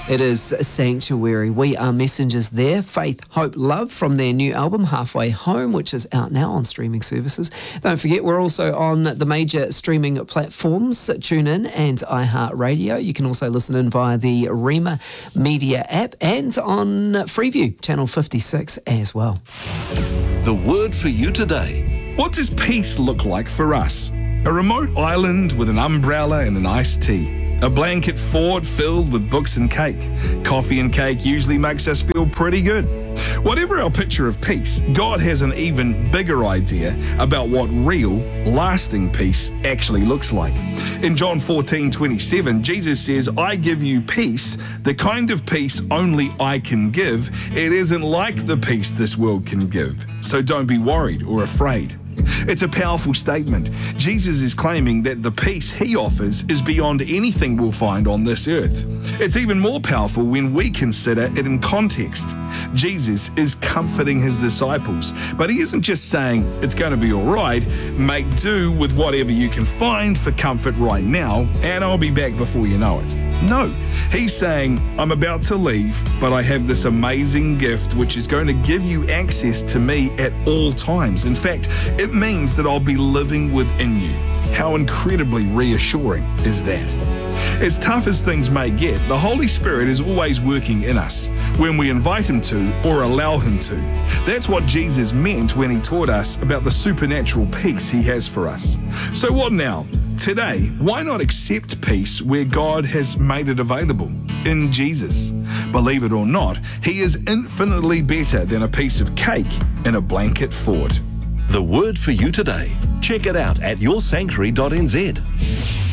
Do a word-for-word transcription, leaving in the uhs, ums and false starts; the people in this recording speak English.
It is Sanctuary. We are messengers there. Faith, Hope, Love from their new album, Halfway Home, which is out now on streaming services. Don't forget, we're also on the major streaming platforms, TuneIn and iHeartRadio. You can also listen in via the Rema Media app and on Freeview, Channel fifty-six as well. The word for you today. What does peace look like for us? A remote island with an umbrella and an iced tea. A blanket fort filled with books and cake. Coffee and cake usually makes us feel pretty good. Whatever our picture of peace, God has an even bigger idea about what real, lasting peace actually looks like. In John fourteen twenty-seven, Jesus says, I give you peace, the kind of peace only I can give. It isn't like the peace this world can give. So don't be worried or afraid. It's a powerful statement. Jesus is claiming that the peace he offers is beyond anything we'll find on this earth. It's even more powerful when we consider it in context. Jesus is comforting his disciples, but he isn't just saying it's going to be all right, make do with whatever you can find for comfort right now, and I'll be back before you know it. No, he's saying, I'm about to leave, but I have this amazing gift which is going to give you access to me at all times. In fact, it means that I'll be living within you. How incredibly reassuring is that? As tough as things may get, the Holy Spirit is always working in us when we invite him to or allow him to. That's what Jesus meant when he taught us about the supernatural peace he has for us. So what now? Today, why not accept peace where God has made it available? In Jesus. Believe it or not, he is infinitely better than a piece of cake in a blanket fort. The word for you today. Check it out at your sanctuary dot n z.